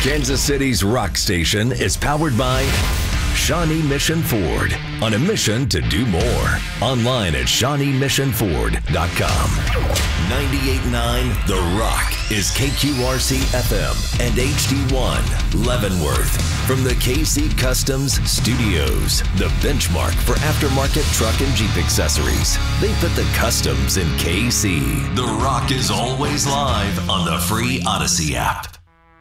Kansas City's rock station is powered by Shawnee Mission Ford, on a mission to do more. Online at ShawneeMissionFord.com. 98.9 The Rock is KQRC FM and HD1 Leavenworth. From the KC Customs Studios, the benchmark for aftermarket truck and Jeep accessories. They put the customs in KC. The Rock is always live on the free Odyssey app.